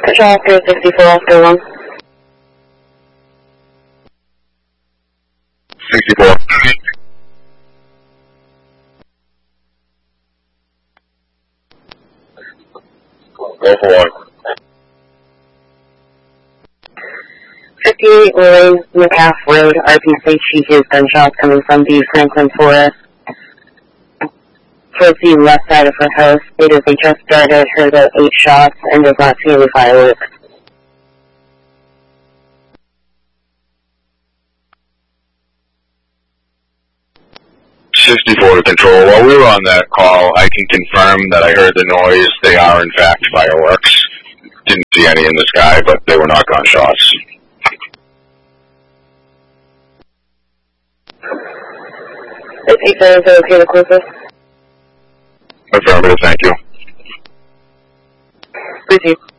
Oscar 64 Oscar 1. 64. Go for one. 58 Lorraine McCaff Road, RPC hears gunshots coming from the Franklin Forest. Towards the left side of her house. Later they just started, heard about 8 shots, and does not see any fireworks. 64 to control. While we were on that call, I can confirm that I heard the noise. They are, in fact, fireworks. Didn't see any in the sky, but they were not gunshots. 57 is okay to closest. Affirmative, thank you. Proceed.